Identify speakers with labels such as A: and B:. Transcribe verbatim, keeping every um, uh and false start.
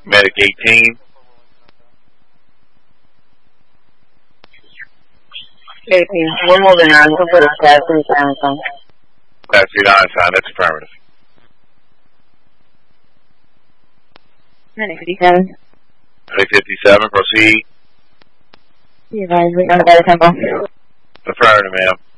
A: Medic eighteen.
B: eighteen. We're moving on. We'll put a class three sign on.
A: Class three nine sign. That's affirmative.
B: Medic fifty-seven.
A: Medic fifty-seven. Proceed.
B: Be advised, we got a better tempo.
A: Affirmative, ma'am.